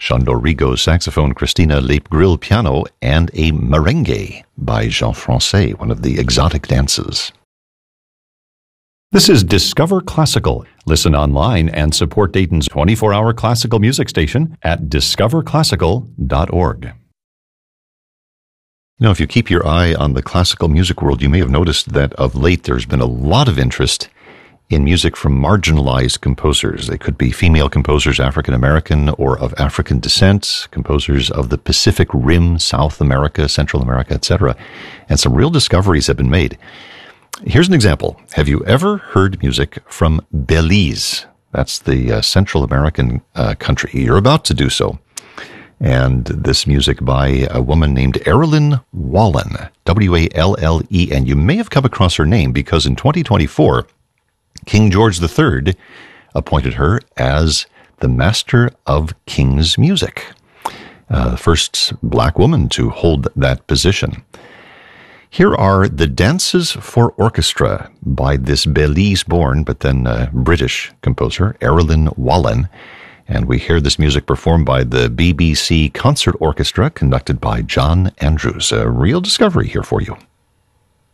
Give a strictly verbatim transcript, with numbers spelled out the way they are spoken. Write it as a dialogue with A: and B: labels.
A: Chandor Rigo saxophone, Christina Leip-Grill piano, and a merengue by Jean Francais, one of the exotic dances. This is Discover Classical. Listen online and support Dayton's twenty-four hour classical music station at discover classical dot org. You know, if you keep your eye on the classical music world, you may have noticed that of late there's been a lot of interest in music from marginalized composers. They could be female composers, African American or of African descent, composers of the Pacific Rim, South America, Central America, et cetera. And some real discoveries have been made. Here's an example. Have you ever heard music from Belize? That's the uh, Central American uh, country. You're about to do so. And this music by a woman named Erilyn Wallen, W A L L E N. You may have come across her name because in twenty twenty-four, King George the Third appointed her as the Master of King's Music, uh, the first black woman to hold that position. Here are the Dances for Orchestra by this Belize-born, but then uh, British composer, Erilyn Wallen. And we hear this music performed by the B B C Concert Orchestra, conducted by John Andrews. A real discovery here for you.